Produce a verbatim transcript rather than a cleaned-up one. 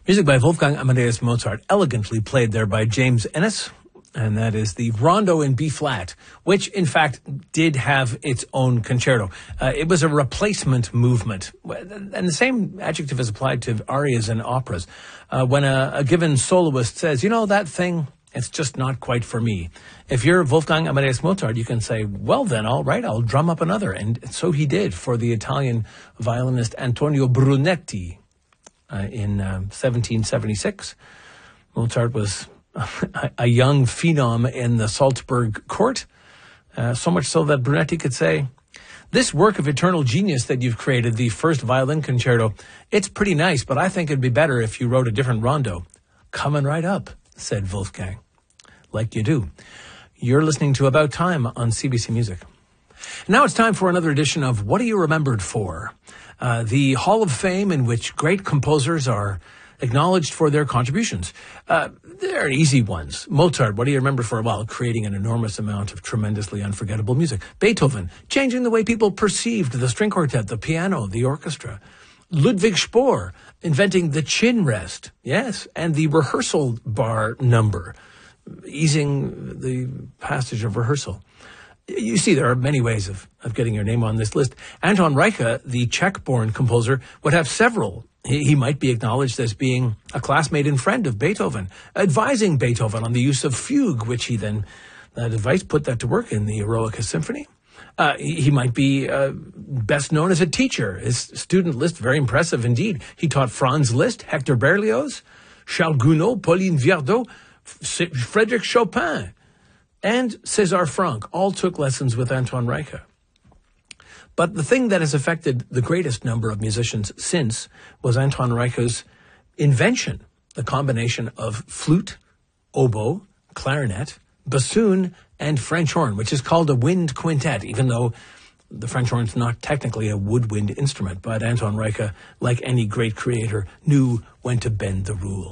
Music by Wolfgang Amadeus Mozart, elegantly played there by James Ennis, and that is the Rondo in B-flat, which, in fact, did have its own concerto. Uh, it was a replacement movement, and the same adjective is applied to arias and operas. Uh, when a, a given soloist says, you know, that thing, it's just not quite for me. If you're Wolfgang Amadeus Mozart, you can say, well then, all right, I'll drum up another. And so he did for the Italian violinist Antonio Brunetti. Uh, in uh, seventeen seventy-six, Mozart was a, a young phenom in the Salzburg court, uh, so much so that Brunetti could say, this work of eternal genius that you've created, the first violin concerto, it's pretty nice, but I think it'd be better if you wrote a different rondo. Coming right up, said Wolfgang. Like you do. You're listening to About Time on C B C Music. Now it's time for another edition of What Are You Remembered For? Uh, the Hall of Fame in which great composers are acknowledged for their contributions. Uh, they're easy ones. Mozart, what do you remember for? Well, creating an enormous amount of tremendously unforgettable music. Beethoven, changing the way people perceived the string quartet, the piano, the orchestra. Ludwig Spohr, inventing the chin rest, yes, and the rehearsal bar number, easing the passage of rehearsal. You see, there are many ways of, of getting your name on this list. Anton Reicha, the Czech-born composer, would have several. He, he might be acknowledged as being a classmate and friend of Beethoven, advising Beethoven on the use of fugue, which he then, that advice put that to work in the Eroica Symphony. Uh, he, he might be uh, best known as a teacher. His student list, very impressive indeed. He taught Franz Liszt, Hector Berlioz, Charles Gounod, Pauline Viardot, F- Frédéric Chopin, and César Franck all took lessons with Anton Reicha. But the thing that has affected the greatest number of musicians since was Anton Reicha's invention, the combination of flute, oboe, clarinet, bassoon, and French horn, which is called a wind quintet, even though the French horn is not technically a woodwind instrument. But Anton Reicha, like any great creator, knew when to bend the rules.